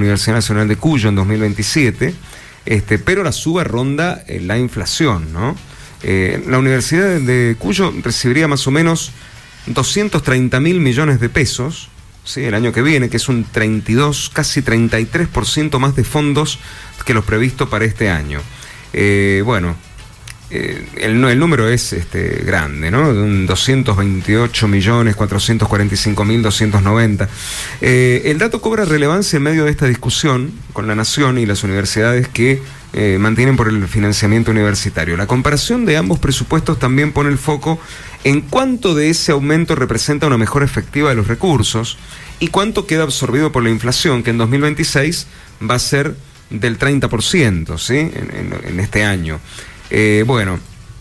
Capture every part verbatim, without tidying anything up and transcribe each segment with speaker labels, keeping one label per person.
Speaker 1: Universidad Nacional de Cuyo en dos mil veintisiete, este, pero la suba ronda eh, la inflación, ¿no? Eh, la Universidad de Cuyo recibiría más o menos doscientos treinta mil millones de pesos, ¿sí?, el año que viene, que es un treinta y dos, casi treinta y tres por ciento más de fondos que los previstos para este año. Eh, bueno, eh, el, el número es este, grande, ¿no? doscientos veintiocho millones cuatrocientos cuarenta y cinco mil doscientos noventa. Eh, el dato cobra relevancia en medio de esta discusión con la Nación y las universidades que eh, mantienen por el financiamiento universitario. La comparación de ambos presupuestos también pone el foco en cuánto de ese aumento representa una mejora efectiva de los recursos y cuánto queda absorbido por la inflación, que en dos mil veintiséis va a ser del treinta por ciento, ¿sí?, en, en, en este año. Eh, bueno,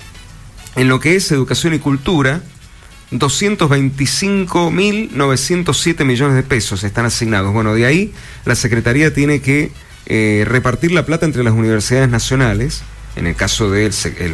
Speaker 1: en lo que es educación y cultura, doscientos veinticinco mil novecientos siete millones de pesos están asignados. Bueno, de ahí la Secretaría tiene que eh, repartir la plata entre las universidades nacionales, en el caso del el,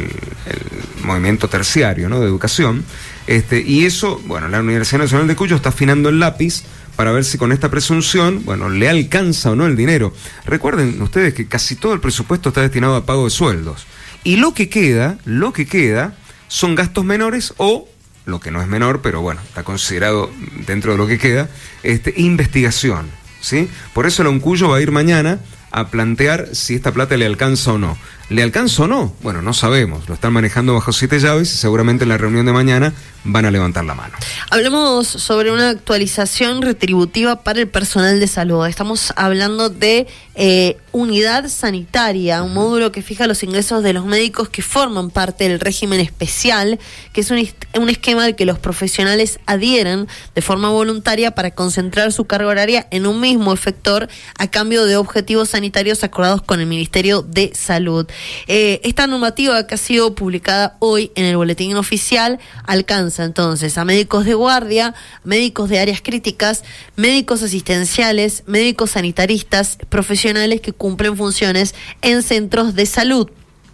Speaker 1: el movimiento terciario, ¿no?, de educación, este, y eso, bueno, la Universidad Nacional de Cuyo está afinando el lápiz para ver si con esta presunción, bueno, le alcanza o no el dinero. Recuerden ustedes que casi todo el presupuesto está destinado a pago de sueldos, y lo que queda, lo que queda, son gastos menores o, lo que no es menor, pero bueno, está considerado dentro de lo que queda, este, investigación, ¿sí? Por eso la UNCUYO va a ir mañana a plantear si esta plata le alcanza o no. ¿Le alcanza o no? Bueno, no sabemos, lo están manejando bajo siete llaves y seguramente en la reunión de mañana van a levantar la mano.
Speaker 2: Hablemos sobre una actualización retributiva para el personal de salud. Estamos hablando de eh, unidad sanitaria, un módulo que fija los ingresos de los médicos que forman parte del régimen especial, que es un, un esquema al que los profesionales adhieren de forma voluntaria para concentrar su carga horaria en un mismo efector a cambio de objetivos sanitarios acordados con el Ministerio de Salud. Eh, esta normativa, que ha sido publicada hoy en el boletín oficial, alcanza entonces a médicos de guardia, médicos de áreas críticas, médicos asistenciales, médicos sanitaristas, profesionales que cumplen funciones en centros de salud.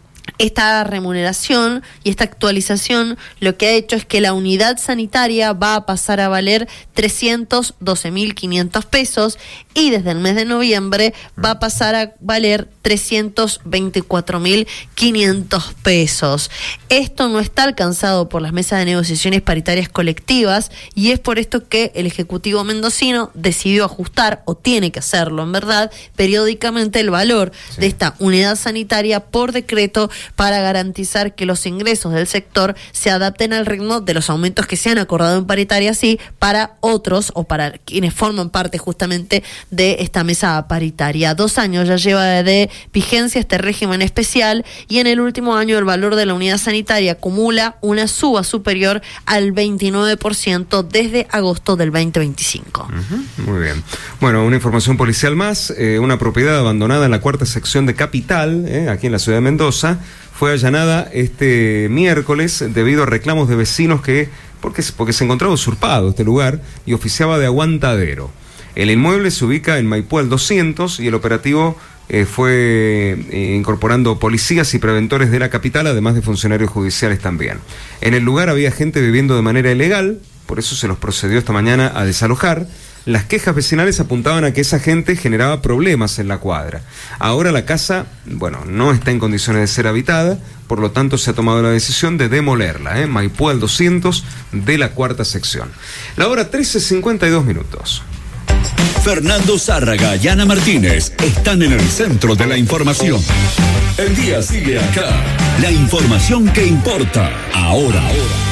Speaker 2: Esta remuneración y esta actualización lo que ha hecho es que la unidad sanitaria va a pasar a valer trescientos doce mil quinientos pesos y desde el mes de noviembre va a pasar a valer trescientos veinticuatro mil quinientos pesos. Esto no está alcanzado por las mesas de negociaciones paritarias colectivas y es por esto que el Ejecutivo mendocino decidió ajustar, o tiene que hacerlo en verdad, periódicamente el valor sí. de esta unidad sanitaria por decreto para garantizar que los ingresos del sector se adapten al ritmo de los aumentos que se han acordado en paritaria, sí, para otros o para quienes forman parte justamente de esta mesa paritaria. Dos años ya lleva de vigencia este régimen especial y en el último año el valor de la unidad sanitaria acumula una suba superior al veintinueve por ciento desde agosto del veinte veinticinco.
Speaker 1: Uh-huh, muy bien. Bueno, una información policial más, eh, una propiedad abandonada en la cuarta sección de Capital, eh, aquí en la ciudad de Mendoza, fue allanada este miércoles debido a reclamos de vecinos que, porque, porque se encontraba usurpado este lugar y oficiaba de aguantadero. El inmueble se ubica en Maipú al doscientos y el operativo eh, fue eh, incorporando policías y preventores de la capital, además de funcionarios judiciales también. En el lugar había gente viviendo de manera ilegal, por eso se los procedió esta mañana a desalojar. Las quejas vecinales apuntaban a que esa gente generaba problemas en la cuadra. Ahora la casa, bueno, no está en condiciones de ser habitada, por lo tanto se ha tomado la decisión de demolerla, ¿eh? Maipú al doscientos de la cuarta sección. La hora trece cincuenta y dos minutos.
Speaker 3: Fernando Zárraga y Ana Martínez están en el centro de la información. El día sigue acá. La información que importa ahora. ahora.